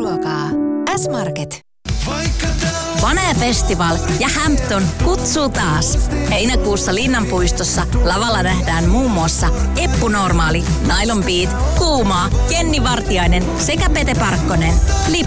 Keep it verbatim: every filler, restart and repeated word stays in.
ruokaa. S-Market. Bonne Festival ja Hampton kutsuu taas. Heinäkuussa Linnanpuistossa lavalla nähdään muun muassa Eppu Normaali, Nylon Beat, Kuumaa, Jenni Vartiainen sekä Pete Parkkonen. Liput